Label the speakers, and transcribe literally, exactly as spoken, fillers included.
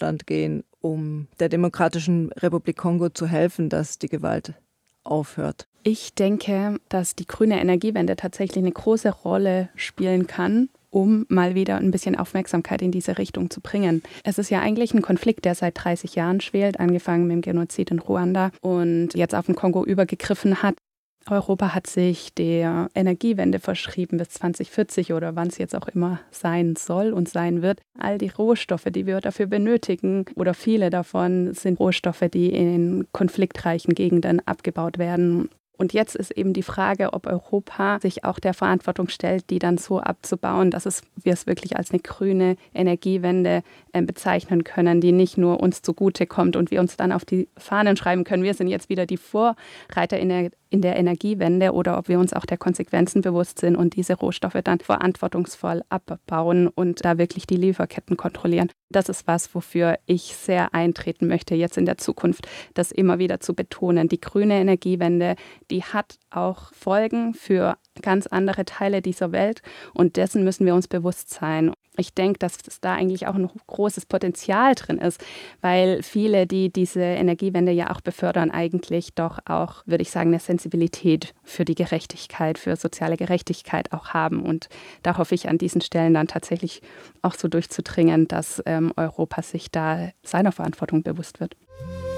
Speaker 1: Widerstand gehen, um der Demokratischen Republik Kongo zu helfen, dass die Gewalt aufhört?
Speaker 2: Ich denke, dass die grüne Energiewende tatsächlich eine große Rolle spielen kann, um mal wieder ein bisschen Aufmerksamkeit in diese Richtung zu bringen. Es ist ja eigentlich ein Konflikt, der seit dreißig Jahren schwelt, angefangen mit dem Genozid in Ruanda und jetzt auf den Kongo übergegriffen hat. Europa hat sich der Energiewende verschrieben bis zwanzig vierzig oder wann es jetzt auch immer sein soll und sein wird. All die Rohstoffe, die wir dafür benötigen oder viele davon sind Rohstoffe, die in konfliktreichen Gegenden abgebaut werden. Und jetzt ist eben die Frage, ob Europa sich auch der Verantwortung stellt, die dann so abzubauen, dass es, wir es wirklich als eine grüne Energiewende äh, bezeichnen können, die nicht nur uns zugutekommt und wir uns dann auf die Fahnen schreiben können, wir sind jetzt wieder die Vorreiter in der, in der Energiewende, oder ob wir uns auch der Konsequenzen bewusst sind und diese Rohstoffe dann verantwortungsvoll abbauen und da wirklich die Lieferketten kontrollieren. Das ist was, wofür ich sehr eintreten möchte, jetzt in der Zukunft, das immer wieder zu betonen. Die grüne Energiewende, die hat auch Folgen für ganz andere Teile dieser Welt und dessen müssen wir uns bewusst sein. Ich denke, dass es da eigentlich auch ein großes Potenzial drin ist, weil viele, die diese Energiewende ja auch befördern, eigentlich doch auch, würde ich sagen, eine Sensibilität für die Gerechtigkeit, für soziale Gerechtigkeit auch haben. Und da hoffe ich an diesen Stellen dann tatsächlich auch so durchzudringen, dass ähm, Europa sich da seiner Verantwortung bewusst wird.